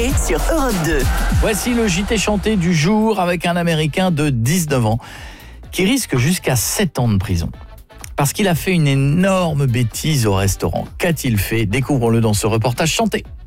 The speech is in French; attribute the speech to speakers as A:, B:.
A: chanté sur Europe 2.
B: Voici le JT chanté du jour avec un Américain de 19 ans qui risque jusqu'à 7 ans de prison. Parce qu'il a fait une énorme bêtise au restaurant. Qu'a-t-il fait ? Découvrons-le dans ce reportage chanté.